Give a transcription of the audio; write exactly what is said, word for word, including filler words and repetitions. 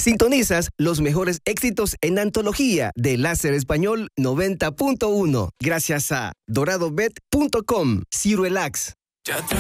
Sintonizas los mejores éxitos en antología de Láser Español noventa punto uno. Gracias a dorado bet punto com. Cirelax. Ya te